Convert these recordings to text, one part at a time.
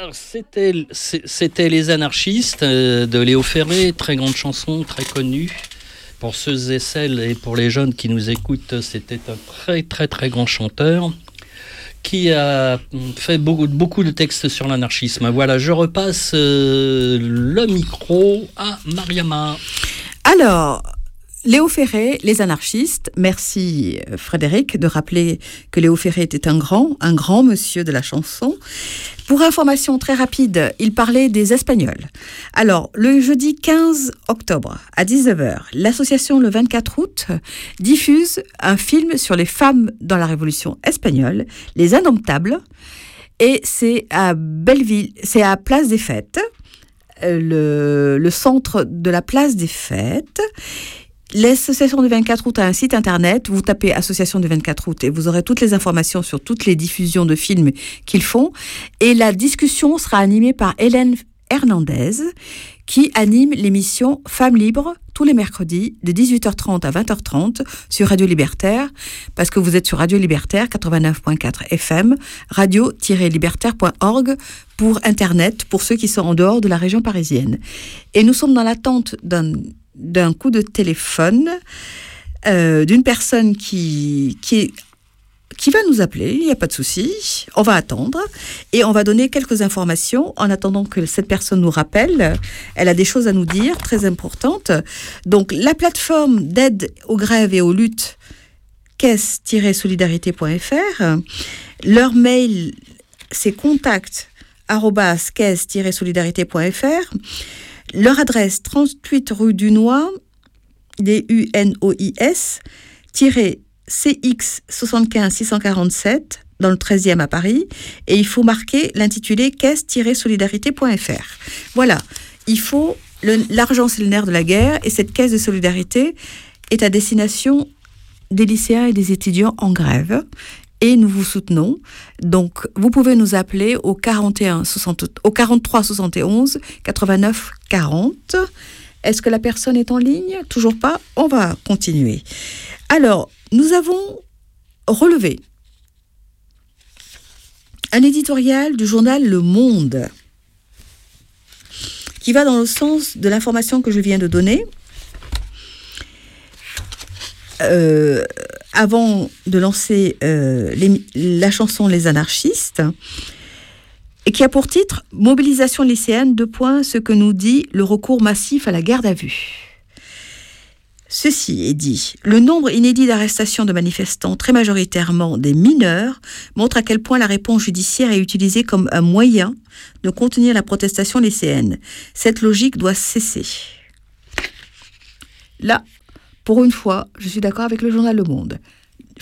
C'était Les Anarchistes de Léo Ferré, très grande chanson, très connue. Pour ceux et celles et pour les jeunes qui nous écoutent, c'était un très très très grand chanteur qui a fait beaucoup de textes sur l'anarchisme. Voilà, je repasse le micro à Mariama. Alors, Léo Ferré, Les Anarchistes. Merci Frédéric de rappeler que Léo Ferré était un grand monsieur de la chanson. Pour information très rapide, il parlait des Espagnols. Alors, le jeudi 15 octobre à 19h, l'association le 24 août diffuse un film sur les femmes dans la Révolution espagnole, Les Indomptables, et c'est à Belleville, c'est à Place des Fêtes, le centre de la Place des Fêtes. L'association du 24 août a un site internet, vous tapez Association du 24 août et vous aurez toutes les informations sur toutes les diffusions de films qu'ils font. Et la discussion sera animée par Hélène Hernandez, qui anime l'émission Femmes Libres tous les mercredis de 18h30 à 20h30 sur Radio Libertaire, parce que vous êtes sur Radio Libertaire 89.4 FM, radio-libertaire.org pour Internet, pour ceux qui sont en dehors de la région parisienne. Et nous sommes dans l'attente d'un coup de téléphone d'une personne qui va nous appeler, il n'y a pas de souci, on va attendre et on va donner quelques informations en attendant que cette personne nous rappelle. Elle a des choses à nous dire très importantes. Donc la plateforme d'aide aux grèves et aux luttes, caisse-solidarité.fr, leur mail c'est contact@caisse-solidarité.fr. Leur adresse, 38 rue Dunois, DUNOIS, CX 75 647, dans le 13e à Paris, et il faut marquer l'intitulé caisse-solidarité.fr. Voilà, il faut, l'argent c'est le nerf de la guerre, et cette caisse de solidarité est à destination des lycéens et des étudiants en grève, et nous vous soutenons. Donc, vous pouvez nous appeler au 43 71 89 40. Est-ce que la personne est en ligne ? Toujours pas. On va continuer. Alors, nous avons relevé un éditorial du journal Le Monde qui va dans le sens de l'information que je viens de donner. Avant de lancer la chanson Les Anarchistes, et qui a pour titre « Mobilisation lycéenne, : ce que nous dit le recours massif à la garde à vue ». Ceci est dit, le nombre inédit d'arrestations de manifestants, très majoritairement des mineurs, montre à quel point la réponse judiciaire est utilisée comme un moyen de contenir la protestation lycéenne. Cette logique doit cesser. Là, pour une fois, je suis d'accord avec le journal Le Monde. Frédéric ?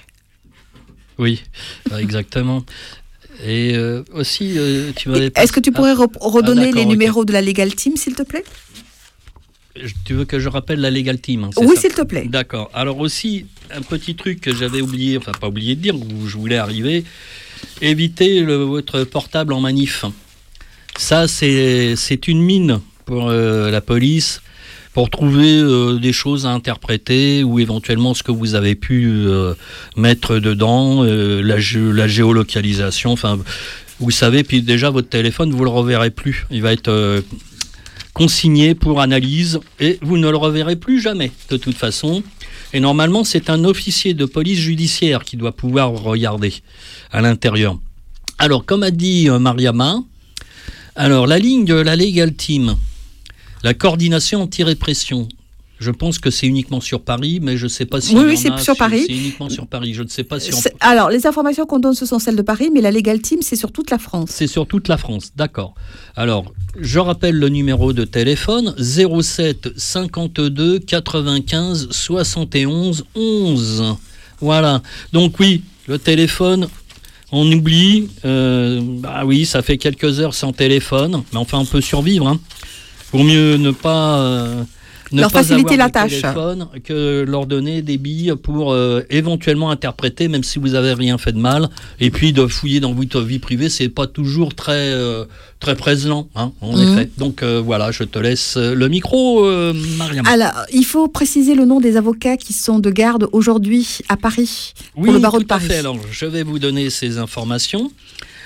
Oui, exactement. Et aussi, tu m'avais... Est-ce que tu pourrais redonner les numéros de la Legal Team, s'il te plaît ? Tu veux que je rappelle la Legal Team, oui, s'il te plaît. D'accord. Alors aussi, un petit truc que j'avais oublié, enfin pas oublié de dire, où je voulais arriver, éviter votre portable en manif. Ça, c'est une mine pour la police, pour trouver des choses à interpréter ou éventuellement ce que vous avez pu mettre dedans, la géolocalisation, enfin, vous savez, puis déjà votre téléphone, vous ne le reverrez plus. Il va être consigné pour analyse et vous ne le reverrez plus jamais, de toute façon. Et normalement, c'est un officier de police judiciaire qui doit pouvoir regarder à l'intérieur. Alors, comme a dit Mariama, alors la ligne de la Legal Team, la coordination anti-répression, je pense que c'est uniquement sur Paris, mais je ne sais pas si... Oui, c'est sur Paris. C'est uniquement sur Paris, je ne sais pas si... Alors, les informations qu'on donne, ce sont celles de Paris, mais la Legal Team, c'est sur toute la France. C'est sur toute la France, d'accord. Alors, je rappelle le numéro de téléphone, 07 52 95 71 11. Voilà, donc oui, le téléphone... On oublie, bah oui, ça fait quelques heures sans téléphone, mais enfin on peut survivre. Hein. Pour mieux ne pas leur faciliter la tâche, téléphone que leur donner des billes pour éventuellement interpréter, même si vous n'avez rien fait de mal. Et puis de fouiller dans votre vie privée, c'est pas toujours très présent, hein, en effet. Donc voilà, je te laisse le micro, Mariam. Alors, il faut préciser le nom des avocats qui sont de garde aujourd'hui à Paris, pour le barreau de Paris. Oui, tout à fait. Alors, je vais vous donner ces informations.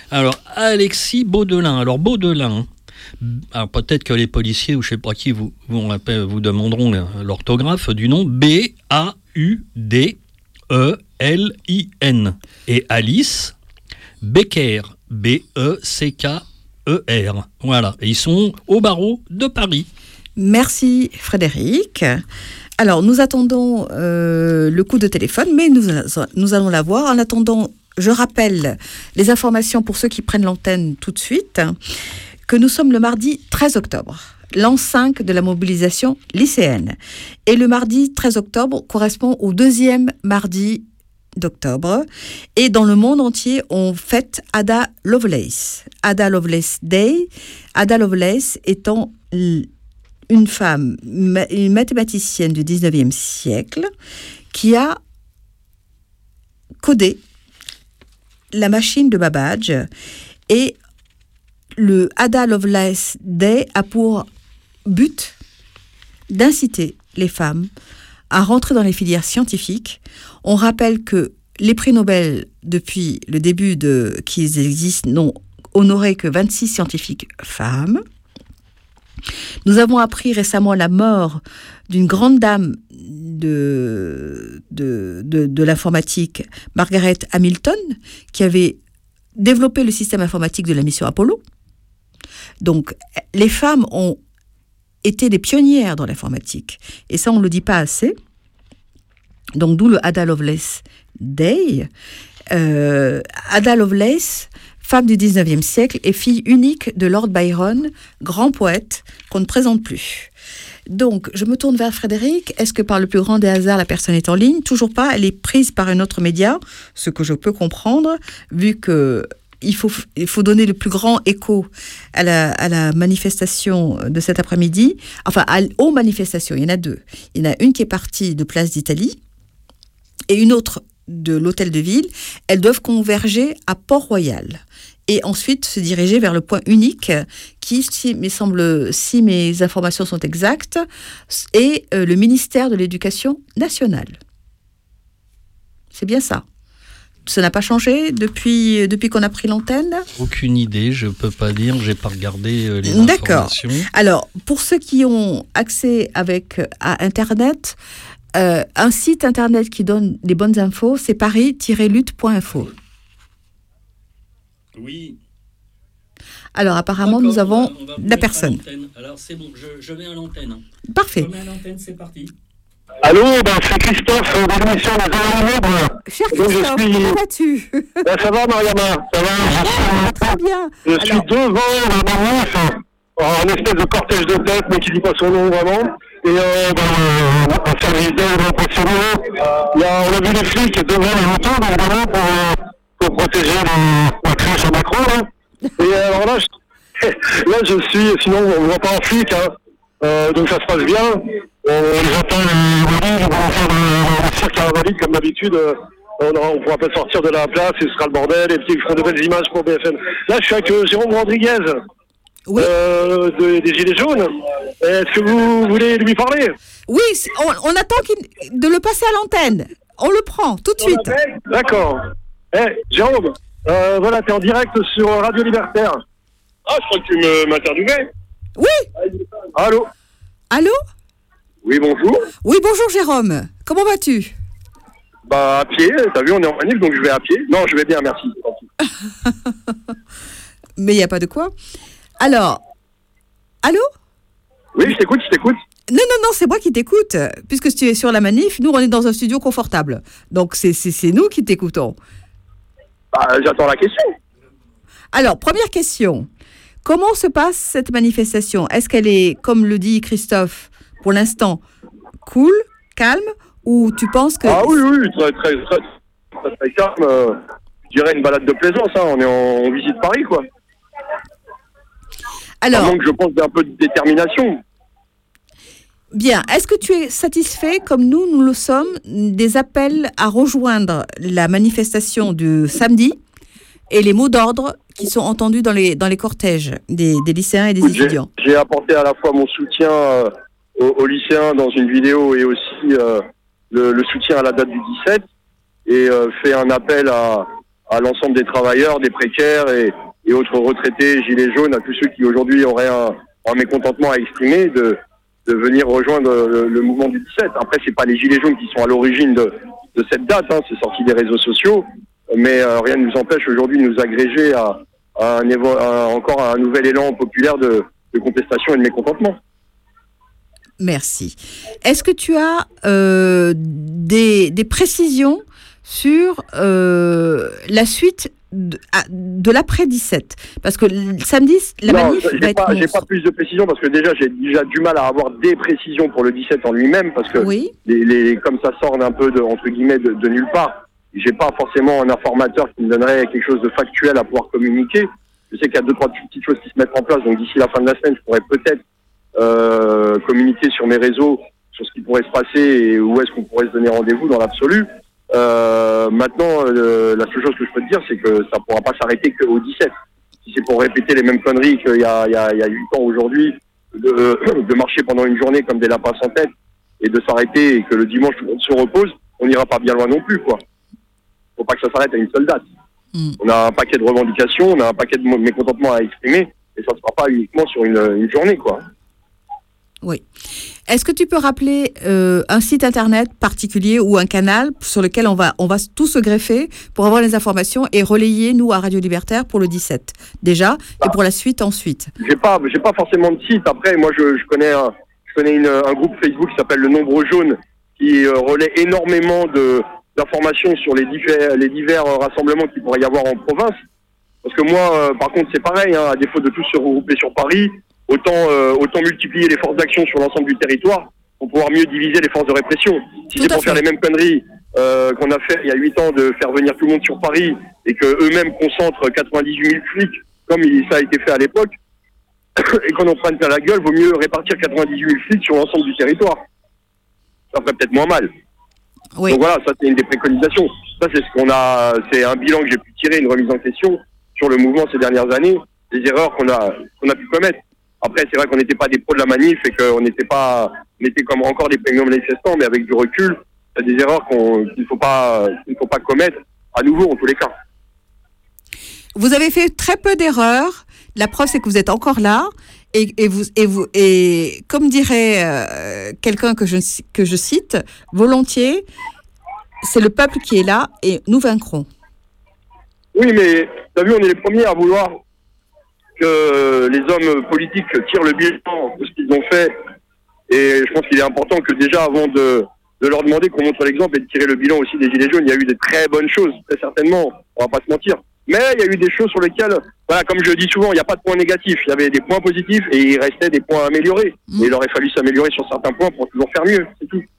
Alors, Alexis Baudelin. Alors, Baudelin, alors peut-être que les policiers ou je ne sais pas qui vous demanderont l'orthographe du nom. Baudelin. Et Alice Becker. Becker. Voilà. Et ils sont au barreau de Paris. Merci Frédéric. Alors, nous attendons le coup de téléphone, mais nous allons l'avoir. En attendant, je rappelle les informations pour ceux qui prennent l'antenne tout de suite, que nous sommes le mardi 13 octobre, l'an 5 de la mobilisation lycéenne. Et le mardi 13 octobre correspond au deuxième mardi d'octobre. Et dans le monde entier, on fête Ada Lovelace. Ada Lovelace Day. Ada Lovelace étant une femme, une mathématicienne du 19e siècle qui a codé la machine de Babbage. Et le Ada Lovelace Day a pour but d'inciter les femmes à rentrer dans les filières scientifiques. On rappelle que les prix Nobel, depuis le début qu'ils existent, n'ont honoré que 26 scientifiques femmes. Nous avons appris récemment la mort d'une grande dame de l'informatique, Margaret Hamilton, qui avait développé le système informatique de la mission Apollo. Donc, les femmes ont été des pionnières dans l'informatique. Et ça, on ne le dit pas assez. Donc, d'où le Ada Lovelace Day. Ada Lovelace, femme du 19e siècle et fille unique de Lord Byron, grand poète qu'on ne présente plus. Donc, je me tourne vers Frédéric. Est-ce que par le plus grand des hasards, la personne est en ligne ? Toujours pas, elle est prise par un autre média, ce que je peux comprendre, vu que il faut donner le plus grand écho à la manifestation de cet après-midi. Enfin, aux manifestations, il y en a deux. Il y en a une qui est partie de Place d'Italie et une autre de l'Hôtel de Ville. Elles doivent converger à Port-Royal et ensuite se diriger vers le point unique qui, si mes informations sont exactes, est le ministère de l'Éducation nationale. C'est bien ça. Ça n'a pas changé depuis qu'on a pris l'antenne ? Aucune idée, je ne peux pas dire, je n'ai pas regardé les informations. D'accord. Alors, pour ceux qui ont accès à Internet, un site Internet qui donne les bonnes infos, c'est paris-lutte.info. Oui. Alors, apparemment, nous avons la personne. Alors, c'est bon, je mets à l'antenne. Parfait. Je mets à l'antenne, c'est parti. Allô, c'est Christophe de l'émission Les Heures Libres. Cher Christophe, comment vas-tu ? Ça va, Mariama, ça va. Très bien. Je suis devant la manif, un espèce de cortège de tête, mais qui ne dit pas son nom vraiment. Et un service d'aide impressionnant. On a vu les flics devant les motos, évidemment, pour protéger la crèche à Macron. Là. Et alors là, je suis, sinon on ne voit pas un flic, hein. Donc ça se passe bien. Les attend les vont faire le cirque à Valide comme d'habitude. On pourra pas sortir de la place, et ce sera le bordel, et puis ils feront de belles images pour BFM. Là, je suis avec Jérôme Rodriguez, oui. des Gilets jaunes. Est-ce que vous voulez lui parler ? Oui, on attend de le passer à l'antenne. On le prend tout de suite. D'accord. Jérôme, voilà, t'es en direct sur Radio Libertaire. Ah, je crois que tu m'interviewais. Oui. Allô ? Allô ? Oui, bonjour. Oui, bonjour Jérôme. Comment vas-tu ? À pied, t'as vu, on est en manif, donc je vais à pied. Non, je vais bien, merci. Mais il n'y a pas de quoi. Alors, allô ? Oui, je t'écoute. Non, c'est moi qui t'écoute. Puisque tu es sur la manif, nous, on est dans un studio confortable. Donc, c'est nous qui t'écoutons. J'attends la question. Alors, première question. Comment se passe cette manifestation ? Est-ce qu'elle est, comme le dit Christophe, pour l'instant, cool, calme, ou tu penses que... Ah oui, très calme. Je dirais une balade de plaisance, hein. On visite Paris, quoi. Alors, donc je pense d'un peu de détermination. Bien, est-ce que tu es satisfait, comme nous le sommes, des appels à rejoindre la manifestation du samedi et les mots d'ordre qui sont entendus dans les cortèges des lycéens et des étudiants ? J'ai apporté à la fois mon soutien aux lycéens dans une vidéo et aussi le soutien à la date du 17 et fait un appel à à l'ensemble des travailleurs, des précaires et autres retraités, gilets jaunes, à tous ceux qui aujourd'hui auraient un mécontentement à exprimer, de venir rejoindre le mouvement du 17. Après, c'est pas les gilets jaunes qui sont à l'origine de cette date, hein, c'est sorti des réseaux sociaux, mais rien ne nous empêche aujourd'hui de nous agréger encore à un nouvel élan populaire de contestation et de mécontentement. Merci. Est-ce que tu as des précisions sur la suite de l'après-17? Parce que samedi, la manif va être j'ai pas plus de précisions parce que déjà j'ai du mal à avoir des précisions pour le 17 en lui-même parce que oui. Comme ça sort un peu entre guillemets de nulle part. J'ai pas forcément un informateur qui me donnerait quelque chose de factuel à pouvoir communiquer. Je sais qu'il y a 2-3 petites choses qui se mettent en place, donc d'ici la fin de la semaine, je pourrais peut-être communiquer sur mes réseaux sur ce qui pourrait se passer et où est-ce qu'on pourrait se donner rendez-vous dans l'absolu. Maintenant, la seule chose que je peux te dire, c'est que ça pourra pas s'arrêter qu'au 17. Si c'est pour répéter les mêmes conneries qu'il y a 8 ans aujourd'hui, de marcher pendant une journée comme des lapins sans tête et de s'arrêter et que le dimanche tout le monde se repose, on n'ira pas bien loin non plus, quoi. Faut pas que ça s'arrête à une seule date. On a un paquet de revendications, on a un paquet de mécontentements à exprimer et ça ne sera pas uniquement sur une journée, quoi. Oui. Est-ce que tu peux rappeler un site internet particulier ou un canal sur lequel on va tous se greffer pour avoir les informations et relayer, nous, à Radio Libertaire, pour le 17, déjà, et pour la suite, ensuite? J'ai pas forcément de site. Après, moi, je connais un groupe Facebook qui s'appelle Le Nombre Jaune, qui relaie énormément d'informations sur les divers rassemblements qu'il pourrait y avoir en province. Parce que moi, par contre, c'est pareil, hein, à défaut de tous se regrouper sur Paris, autant multiplier les forces d'action sur l'ensemble du territoire pour pouvoir mieux diviser les forces de répression. Si c'est pour faire les mêmes conneries qu'on a fait il y a 8 ans, de faire venir tout le monde sur Paris et qu'eux-mêmes concentrent 98 000 flics, comme ça a été fait à l'époque, et qu'on en prenne plein la gueule, vaut mieux répartir 98 000 flics sur l'ensemble du territoire. Ça ferait peut-être moins mal. Oui. Donc voilà, ça c'est une des préconisations. Ça c'est un bilan que j'ai pu tirer, une remise en question sur le mouvement ces dernières années, des erreurs qu'on a pu commettre. Après, c'est vrai qu'on n'était pas des pros de la manif et qu'on était comme encore des premiers manifestants, mais avec du recul, il y a des erreurs qu'il ne faut pas commettre à nouveau en tous les cas. Vous avez fait très peu d'erreurs. La preuve, c'est que vous êtes encore là. Et comme dirait quelqu'un que je cite volontiers, c'est le peuple qui est là et nous vaincrons. Oui, mais t'as vu, on est les premiers à vouloir que les hommes politiques tirent le bilan de ce qu'ils ont fait. Et je pense qu'il est important que déjà, avant de leur demander qu'on montre l'exemple et de tirer le bilan aussi des Gilets jaunes, il y a eu des très bonnes choses, très certainement, on va pas se mentir. Mais il y a eu des choses sur lesquelles, voilà, comme je le dis souvent, il n'y a pas de points négatifs. Il y avait des points positifs et il restait des points améliorés. Et il aurait fallu s'améliorer sur certains points pour toujours faire mieux, c'est tout.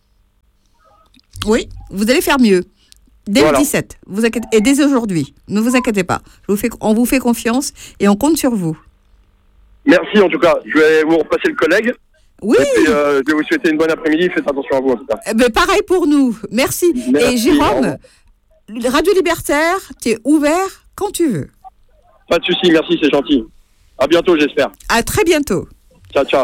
Oui, vous allez faire mieux. Dès le 17, et dès aujourd'hui, ne vous inquiétez pas. On vous fait confiance et on compte sur vous. Merci en tout cas. Je vais vous repasser le collègue. Oui. Et puis, je vais vous souhaiter une bonne après-midi. Faites attention à vous en tout cas. Pareil pour nous. Merci. Et Jérôme, Radio Libertaire, tu es ouvert quand tu veux. Pas de souci, merci, c'est gentil. À bientôt, j'espère. À très bientôt. Ciao, ciao.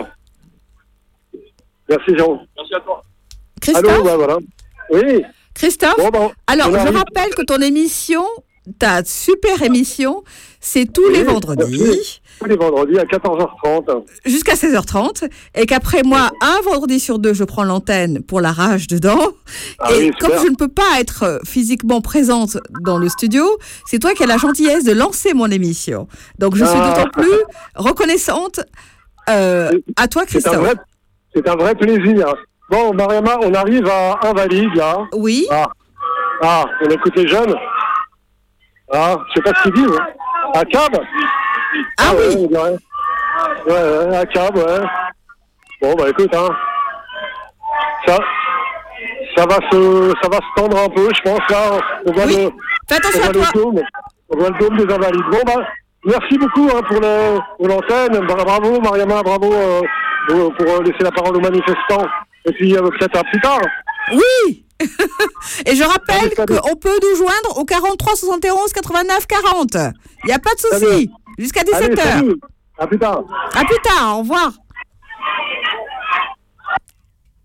Merci Jean. Merci à toi. Christophe. Allô, voilà. Oui. Christophe, alors je rappelle que ton émission, ta super émission, c'est tous les vendredis. Tous les vendredis à 14h30. Jusqu'à 16h30. Et qu'après moi, un vendredi sur 2, je prends l'antenne pour la rage dedans. Et comme je ne peux pas être physiquement présente dans le studio, c'est toi qui as la gentillesse de lancer mon émission. Donc je suis d'autant plus reconnaissante à toi, Christophe. C'est un vrai plaisir. Bon, Mariama, on arrive à Invalide, là. Oui. On écoute les jeunes. Je sais pas ce qu'ils disent. À Cab. Oui. Ouais, à Cab, ouais. Bon, bah écoute, ça va se tendre un peu, je pense, là. On voit on voit le dôme des Invalides. Bon, bah, merci beaucoup pour l'antenne. Bravo, Mariama, bravo pour laisser la parole aux manifestants. Et puis peut-être à plus tard. Oui. Et je rappelle qu'on peut nous joindre au 43 71 89 40. Il n'y a pas de souci. Jusqu'à 17h. À plus tard. À plus tard. Au revoir.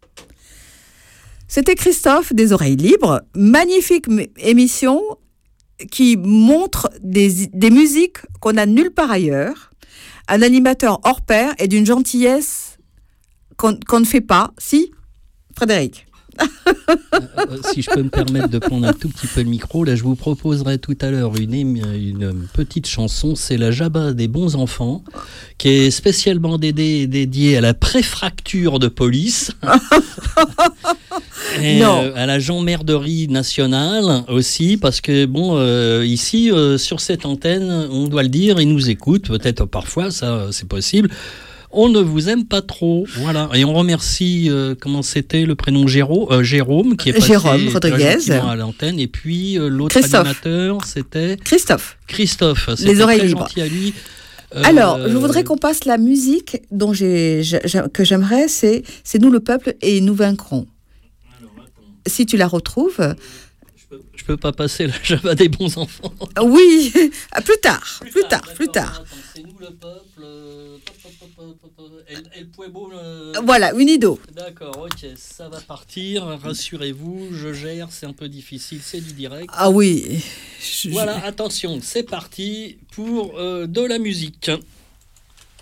C'était Christophe des Oreilles Libres. Magnifique émission. qui montre des musiques qu'on a nulle part ailleurs, un animateur hors pair et d'une gentillesse qu'on ne fait pas. Si, Frédéric? Si je peux me permettre de prendre un tout petit peu le micro, là je vous proposerai tout à l'heure une petite chanson, c'est la Jabba des bons enfants, qui est spécialement dédiée à la préfracture de police. Et à la gendarmerie nationale aussi, parce que ici sur cette antenne, on doit le dire, ils nous écoutent, peut-être parfois, ça c'est possible. On ne vous aime pas trop, voilà. Et on remercie, comment c'était le prénom, Jérôme, qui est passé Rodriguez à l'antenne. Et puis l'autre animateur, c'était Christophe. Les oreilles très libres. Gentil à lui. Alors, je voudrais qu'on passe la musique que j'aimerais, c'est Nous le peuple et nous vaincrons. Alors, si tu la retrouves. Je peux pas passer la Java des bons enfants. Oui, plus tard. Attends, c'est nous le peuple. El Pueblo. Voilà, Unido. D'accord, ok, ça va partir. Rassurez-vous, je gère, c'est un peu difficile, c'est du direct. Ah oui. Voilà, attention, c'est parti pour de la musique.